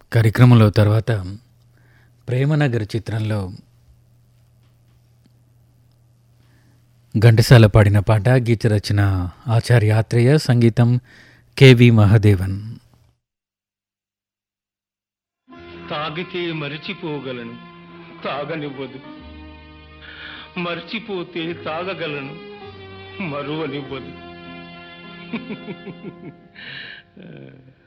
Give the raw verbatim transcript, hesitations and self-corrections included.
కార్యక్రమంలో తర్వాత ప్రేమనగర్ చిత్రంలో ఘంటసాల పాడిన పాట, గీత రచన ఆచార్య ఆత్రేయ, సంగీతం కెవి మహాదేవన్. తాగితే మరిచిపోగలను, తాగనివ్వదు. మర్చిపోతే తాగగలను, మరువనివ్వదు.